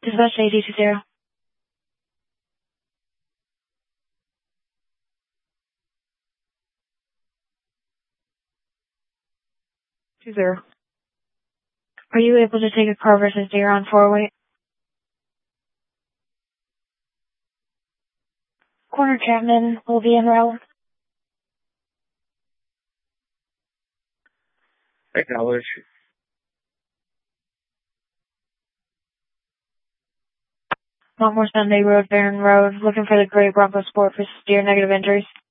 Dispatch 8020. 20. Are you able to take a car versus deer on 408? Corner Chapman will be en route. Acknowledge. Montmore Sunday Road, Barron Road. Looking for the Great Bronco Sport for deer negative injuries.